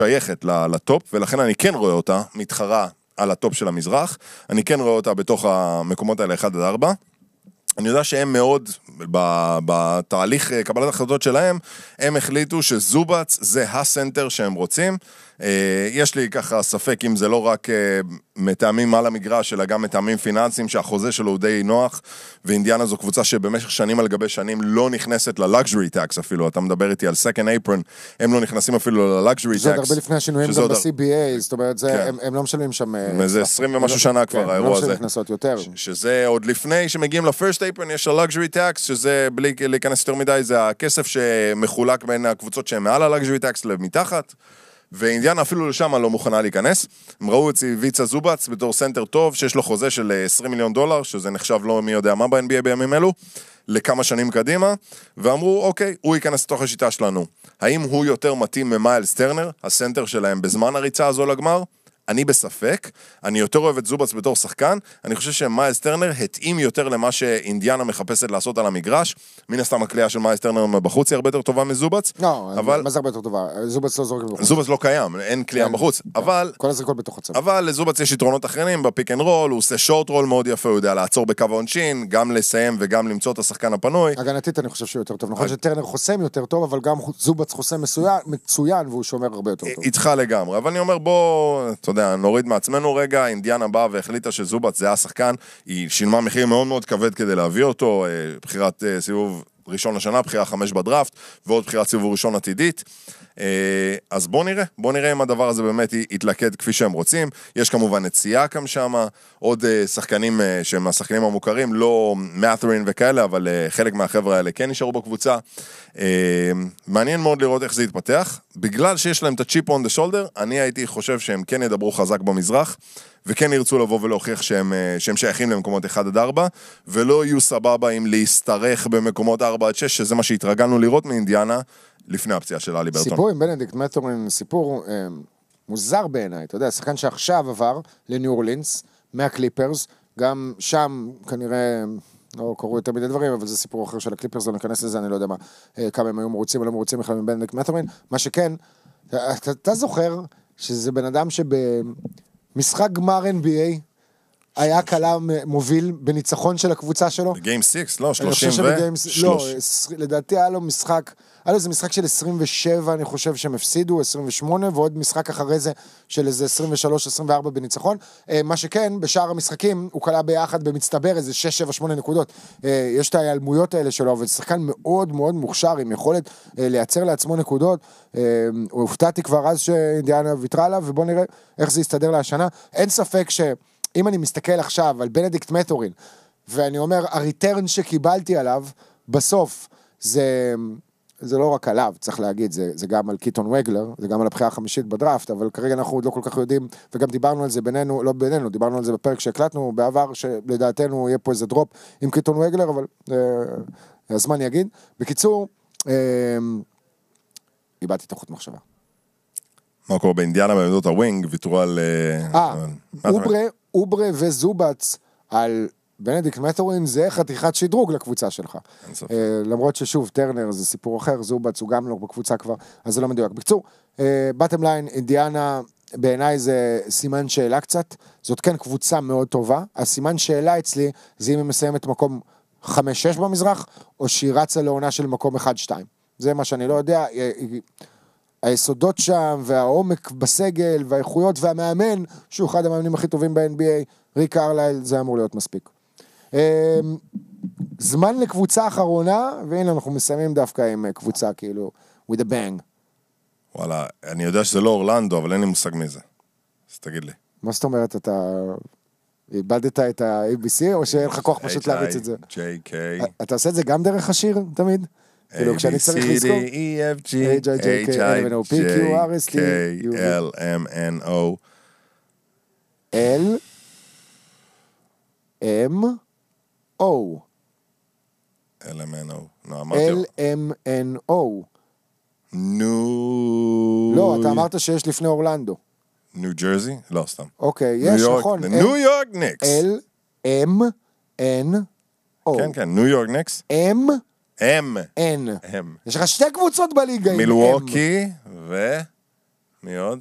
שייכת לטופ, ולכן אני כן רואה אותה מתחרה על הטופ של המזרח, אני כן רואה אותה בתוך המקומות האלה 1-4, אני יודע שהם מאוד, בתהליך קבלת החלטות שלהם, הם החליטו שזובץ זה הסנטר שהם רוצים, יש לי ככה ספק אם זה לא רק מטעמים על המגרש, אלא גם מטעמים פיננסיים שהחוזה שלו הוא די נוח, ואינדיאנה זו קבוצה שבמשך שנים על גבי שנים לא נכנסת ללקז'רי טקס אפילו, אתה מדבר איתי על second apron, הם לא נכנסים אפילו ללקז'רי טקס. זה עוד הרבה לפני השינויים גם ב-CBA, זאת אומרת, הם לא משלמים שם... זה 20 ומשהו שנה כבר האירוע הזה. שזה עוד לפני שמגיעים לפרסט apron, יש הלקז'רי טקס, שזה בלי להיכנס יותר מדי, זה הכסף שמחולק בין הקבוצות שהן מעל הלקז'רי טקס למתחת, ואינדיאנה אפילו לשם לא מוכנה להיכנס. הם ראו את ויצה זובץ בתור סנטר טוב, שיש לו חוזה של $20 מיליון, שזה נחשב לא מי יודע מה ב-NBA בימים אלו, לכמה שנים קדימה, ואמרו, אוקיי, הוא ייכנס לתוך השיטה שלנו. האם הוא יותר מתאים ממיילס טרנר, הסנטר שלהם בזמן הריצה הזו לגמר? אני בספק, אני יותר אוהב את זובץ בתור שחקן, אני חושב שמיילס טרנר התאים יותר למה שאינדיאנה מחפשת לעשות על המגרש, מן הסתם הקליעה של מיילס טרנר בחוץ היא הרבה יותר טובה מזובץ. לא, מה זה הרבה יותר טובה? זובץ לא זורק בחוץ. זובץ לא קיים, אין קליעה בחוץ, אבל... כל הזריקות בתוך הצבא. אבל לזובץ יש יתרונות אחרים, בפיק אנד רול, הוא עושה שורט רול מאוד יפה, הוא יודע לעצור בקו העונשין, גם לסיים וגם למצוא את השחקן הפנוי. הגנתית אני חושב שהוא יותר טוב. נכון שטרנר חוסם יותר טוב, אבל גם זובץ חוסם מצוין, והוא שומר הרבה יותר טוב. איתך לגמרי. אבל אני אומר, בוא, אתה יודע, נוריד מעצמנו רגע, אינדיאנה באה והחליטה שזובץ זה השחקן, היא שילמה מחיר מאוד מאוד כבד כדי להביא אותו, בחירת סיבוב ראשון לשנה, בחירה 5 בדראפט, ועוד בחירת סיבוב ראשון עתידית. אז בוא נראה אם הדבר הזה באמת יתלכד כפי שהם רוצים. יש כמובן את סייקם שם, עוד שחקנים שהם השחקנים המוכרים, לא מאת'רין וכאלה, אבל חלק מהחבר'ה האלה כן נשארו בקבוצה. מעניין מאוד לראות איך זה יתפתח. בגלל שיש להם את הצ'יפ און דה שולדר, אני הייתי חושב שהם כן ידברו חזק במזרח, וכן ירצו לבוא ולהוכיח שהם שייכים למקומות 1-4, ולא יהיו סבבה אם להסתרך במקומות 4-6, שזה מה שהתרגלנו לראות מאינדיאנה, לפני הפציעה של אלי ברטון. סיפור עם בנדיקט מת'ורין, סיפור מוזר בעיניי, אתה יודע, שחקן שעכשיו עבר לניו אורלינס, מהקליפרס, גם שם כנראה, לא קראו יותר מדי דברים, אבל זה סיפור אחר של הקליפרס, לא ניכנס לזה, אני לא יודע מה, כמה הם היו מרוצים או לא מרוצים בכלל מבנדיקט מת'ורין, מה שכן, אתה זוכר שזה בן אדם שבמשחק גמר NBA, היה קלה מוביל בניצחון של הקבוצה שלו. בגיים 6, לא, 30 לדעתי היה לו משחק, היה לו איזה משחק של 27, אני חושב שהם הפסידו, 28, ועוד משחק אחרי זה של איזה 23-24 בניצחון. מה שכן, בשאר המשחקים הוא קלה ביחד במצטבר איזה 6-7-8 נקודות. יש את ההיעלמויות האלה שלו, אבל שחקן מאוד מאוד מוכשר, עם יכולת לייצר לעצמו נקודות. הופתעתי כבר אז שאינדיאנה ויתרה עליו, ובוא נראה איך זה יסתדר להשנה. אין ספק אם אני מסתכל עכשיו על בנדיקט מת'ורין, ואני אומר, הריטרן שקיבלתי עליו, בסוף, זה לא רק עליו, צריך להגיד, זה גם על קיטון וגלר, זה גם על הבחירה החמישית בדראפט, אבל כרגע אנחנו עוד לא כל כך יודעים, וגם דיברנו על זה בינינו, לא בינינו, דיברנו על זה בפרק שהקלטנו בעבר, שלדעתנו יהיה פה איזה דרופ עם קיטון וגלר, אבל הזמן יגיד. בקיצור, איבדתי את החוט מחשבה. מה קורה באינדיאנה בעמדות הווינג, ויתרו על... אוברה וזובץ על בנדיקט מת'ורין, זה חתיכת שדרוג לקבוצה שלך. למרות ששוב, טרנר זה סיפור אחר, זובץ הוא גם לא בקבוצה כבר, אז זה לא מדויק. בקצור, בטם ליין, אינדיאנה, בעיניי זה סימן שאלה קצת, זאת כן קבוצה מאוד טובה, הסימן שאלה אצלי, זה אם היא מסיימת מקום 5-6 במזרח, או שהיא רצה לעונה של מקום 1-2. זה מה שאני לא יודע, היסודות שם, והעומק בסגל, והאיכויות, והמאמן, שהוא אחד המאמנים הכי טובים ב-NBA, ריק ארלייל, זה אמור להיות מספיק. זמן לקבוצה אחרונה, והנה אנחנו מסיימים דווקא עם קבוצה, כאילו, with a bang. וואלה, אני יודע שזה לא אורלנדו, אבל אין לי מושג מזה. אז תגיד לי. מה זאת אומרת, אתה איבדת את ה-ABC, או שאין לך כוח פשוט להריץ את זה? J.K. אתה עושה את זה גם דרך השיר, תמיד? כאילו, כשאני צריך לזכור? A-B-C-D-E-F-G H-I-J-K-L-M-N-O L-M-O L-M-N-O L-M-N-O ניו... לא, אתה אמרת שיש לפני אורלנדו. ניו ג'רזי? לא, סתם. אוקיי, יש, נכון. ניו יורק ניקס. L-M-N-O כן, כן, ניו יורק ניקס. M-N. יש לך שתי קבוצות בליגה. מילווקי מי עוד?